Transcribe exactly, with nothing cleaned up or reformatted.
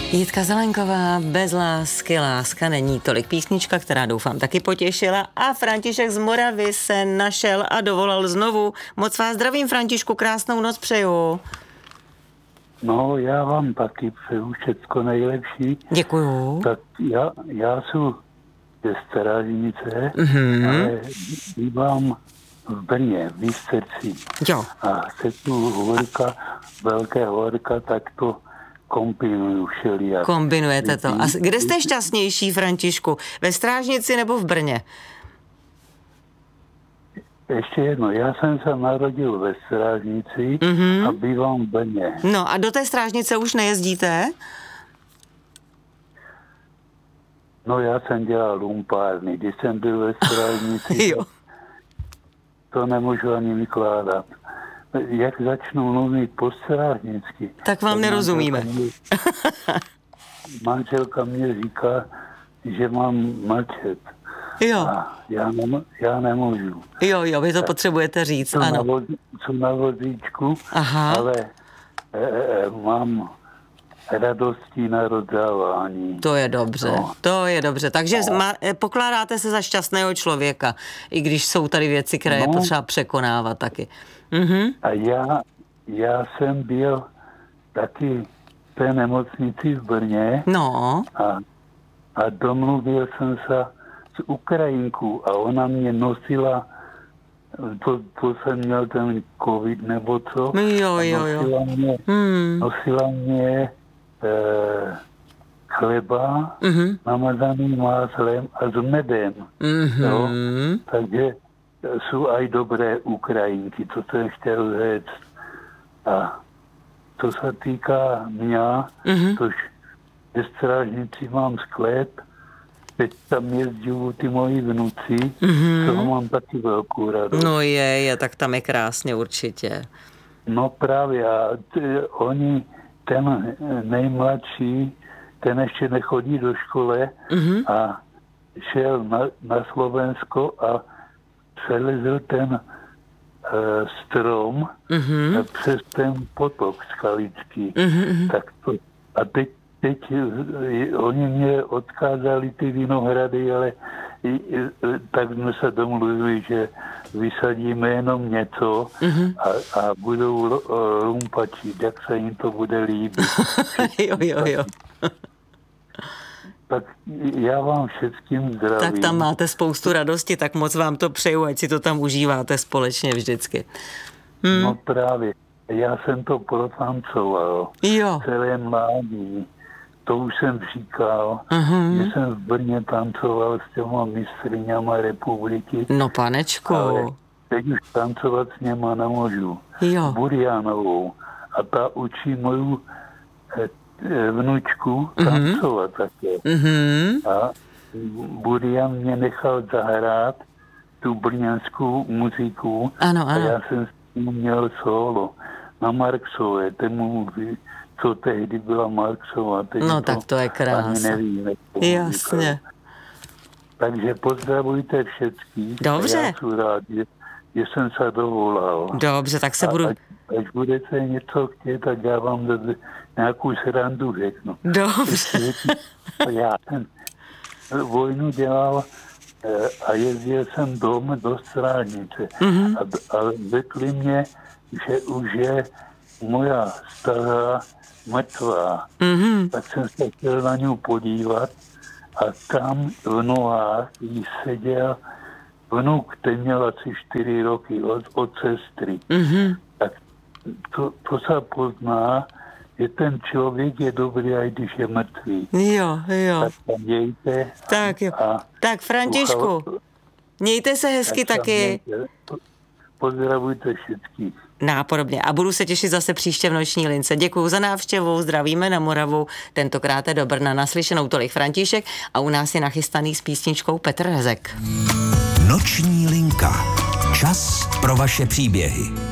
Jitka Zelenková, Bez lásky láska není, tolik písnička, která doufám taky potěšila, a František z Moravy se našel a dovolal znovu. Moc vás zdravím, Františku, krásnou noc přeju. No, já vám taky přeju všecko nejlepší. Děkuju. Tak já, já jsem ze Strážnice, Mm-hmm. ale bývám v Brně, v Lísterci. Jo. A se tu horka, velké horka, tak to kombinuju všelijak. Kombinujete to. A kde jste šťastnější, Františku? Ve Strážnici nebo v Brně? Ještě jedno, já jsem se narodil ve Strážnici Mm-hmm. a bývám v Brně. No a do té Strážnice už nejezdíte? No, já jsem dělal lumpárny, když jsem byl ve Strážnici, Jo. to nemůžu ani vykládat. Jak začnu mluvit po strážnicky, Tak vám nerozumíme. Manželka mě, manželka mě říká, že mám mlčet. Jo, A já, nem, já nemůžu. jo, jo, vy to potřebujete říct, Jsem na, ano. voz, jsem na vozíčku, Aha. ale e, e, mám radostí na rozdávání. To je dobře, No. to je dobře. Takže má, pokládáte se za šťastného člověka, i když jsou tady věci, které je No. potřeba překonávat taky. Mhm. A já, já jsem byl taky v té nemocnici v Brně No, a, a domluvil jsem se s Ukrajinkou a ona mě nosila, to, to jsem měl ten covid nebo co, jo, a jo, jo. nosila mě, Hmm. nosila mě eh, chleba Mhm. namazaný máslem a s medem. Jo? Mhm. Takže jsou aj dobré Ukrajinky, to jsem chtěl říct. A to se týká mě, Mhm. což ve Strážnici mám sklep, teď tam jezdí ty moji vnuci, Mhm. toho mám taky velkou radost. No je, je, tak tam je krásně určitě. No právě, a t- oni, ten nejmladší, ten ještě nechodí do školy Mhm. a šel na, na Slovensko a přelezl ten e, strom Mhm. a přes ten potok skalický. Mhm. Tak to, a teď, teď e, oni mě odkázali ty vinohrady, ale i, i, tak jsme se domluvili, že vysadíme jenom něco Mhm. a, a budou l- lumpačit, jak se jim to bude líbit. Jo, jo, jo. Tak já vám všetkým zdravím. Tak tam máte spoustu radosti, tak moc vám to přeju, ať si to tam užíváte společně vždycky. Hm. No právě, já jsem to protancoval Jo. celé mládí. To už jsem říkal, Mhm. že jsem v Brně tancoval s těma mistryňama republiky, No panečku. ale teď už tancovat s něma nemůžu. Jo. Burianovou. A ta učí moju eh, eh, vnučku tancovat také. Mhm. A Burian mě nechal zahrát tu brněnskou muziku. Ano, A ano. já jsem s ním měl solo na Marksové, tému, co tehdy byla Marksová. Teď No tak to je ani krása. nevím. jak to Jasně. říkal. Takže pozdravujte všetkých. Dobře. A já jsem rád, že, že jsem se dovolal. Dobře, tak se A budu... Až, až budete něco chtět, tak já vám zase nějakou srandu řeknu. Dobře. Já jsem vojnu dělal eh, a jezdil jsem dom do Strážnice. Mhm. A, a řekli mě, že už je moja stará mrtvá. Mhm. Tak jsem se chtěl na ní podívat a tam v nohách jí seděl vnuk, ten měl asi čtyři roky od, od sestry. Mhm. Tak to, to se pozná, že ten člověk je dobrý, i když je mrtvý. Jo, jo. Tak tam mějte. Tak jo. A Tak Františku, mějte se hezky tak tam taky. mějte. Pozdravujte všetkých. Nápodobně. A budu se těšit zase příště v noční lince. Děkuju za návštěvu, zdravíme na Moravu, tentokrát do Brna. Naslyšenou tolik František a u nás je nachystaný s písničkou Petr Rezek. Noční linka. Čas pro vaše příběhy.